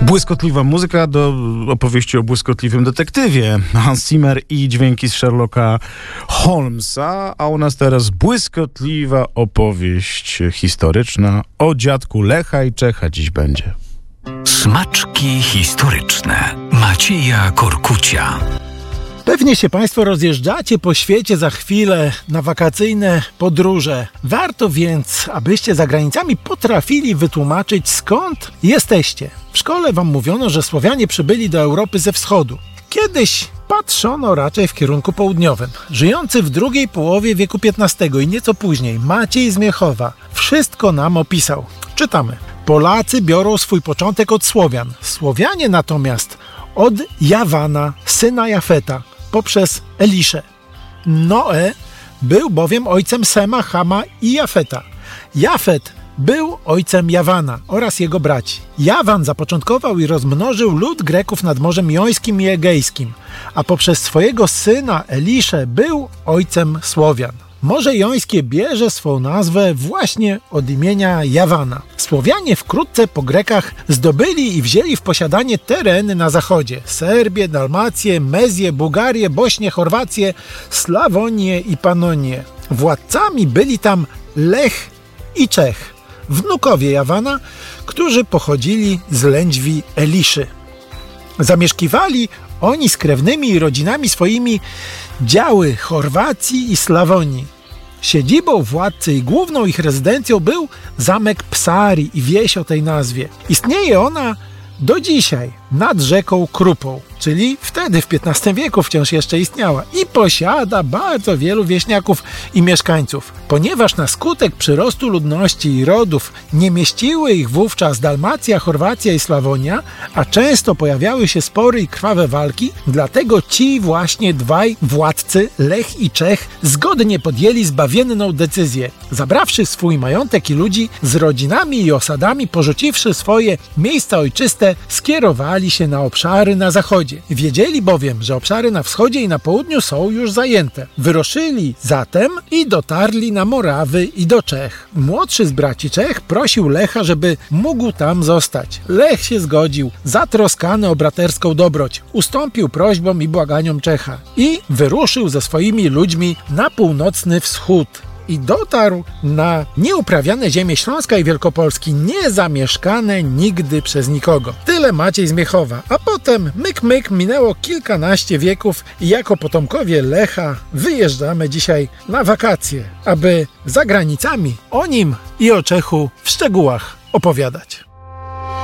Błyskotliwa muzyka do opowieści o błyskotliwym detektywie. Hans Zimmer i dźwięki z Sherlocka Holmesa, a u nas teraz błyskotliwa opowieść historyczna o dziadku Lecha i Czecha dziś będzie. Smaczki historyczne Macieja Korkucia. Pewnie się Państwo rozjeżdżacie po świecie za chwilę na wakacyjne podróże. Warto więc, abyście za granicami potrafili wytłumaczyć, skąd jesteście. W szkole Wam mówiono, że Słowianie przybyli do Europy ze wschodu. Kiedyś patrzono raczej w kierunku południowym. Żyjący w drugiej połowie wieku XV i nieco później Maciej z Miechowa wszystko nam opisał. Czytamy. Polacy biorą swój początek od Słowian. Słowianie natomiast od Jawana, syna Jafeta, poprzez Eliszę. Noe był bowiem ojcem Sema, Chama i Jafeta. Jafet był ojcem Jawana oraz jego braci. Jawan zapoczątkował i rozmnożył lud Greków nad Morzem Jońskim i Egejskim, a poprzez swojego syna Eliszę był ojcem Słowian. Morze Jońskie bierze swą nazwę właśnie od imienia Jawana. Słowianie wkrótce po Grekach zdobyli i wzięli w posiadanie tereny na zachodzie. Serbię, Dalmację, Mezję, Bułgarię, Bośnię, Chorwację, Slawonię i Panonię. Władcami byli tam Lech i Czech, wnukowie Jawana, którzy pochodzili z lędźwi Eliszy. Zamieszkiwali oni z krewnymi i rodzinami swoimi działy Chorwacji i Slawonii. Siedzibą władcy i główną ich rezydencją był zamek Psari i wieś o tej nazwie. Istnieje ona do dzisiaj nad rzeką Krupą, czyli wtedy w XV wieku wciąż jeszcze istniała i posiada bardzo wielu wieśniaków i mieszkańców. Ponieważ na skutek przyrostu ludności i rodów nie mieściły ich wówczas Dalmacja, Chorwacja i Slawonia, a często pojawiały się spory i krwawe walki, dlatego ci właśnie dwaj władcy, Lech i Czech, zgodnie podjęli zbawienną decyzję. Zabrawszy swój majątek i ludzi, z rodzinami i osadami, porzuciwszy swoje miejsca ojczyste, skierowali się na obszary na zachodzie. Wiedzieli bowiem, że obszary na wschodzie i na południu są już zajęte. Wyruszyli zatem i dotarli na Morawy i do Czech. Młodszy z braci Czech prosił Lecha, żeby mógł tam zostać. Lech się zgodził, zatroskany o braterską dobroć. Ustąpił prośbom i błaganiom Czecha i wyruszył ze swoimi ludźmi na północny wschód. I dotarł na nieuprawiane ziemie Śląska i Wielkopolski, niezamieszkane nigdy przez nikogo. Tyle Maciej z Miechowa. A potem myk, minęło kilkanaście wieków i jako potomkowie Lecha wyjeżdżamy dzisiaj na wakacje, aby za granicami o nim i o Czechu w szczegółach opowiadać.